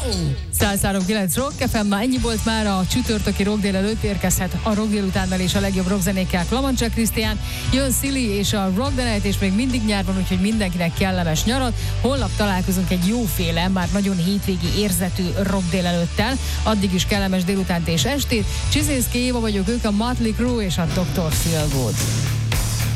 103.9 Rock FM, na ennyi volt már a csütörtöki rock délelőtt, érkezhet a rock délutánnal és a legjobb rockzenékkel Klamancsák Krisztián, jön Silly és a Rock the Night, és még mindig nyár van, úgyhogy mindenkinek kellemes nyarat. Holnap találkozunk egy jóféle, már nagyon hétvégi érzetű rock délelőttel, addig is kellemes délutánt és estét. Csiszészki Éva vagyok, ők a Motley Crue és a Dr. Feelgood.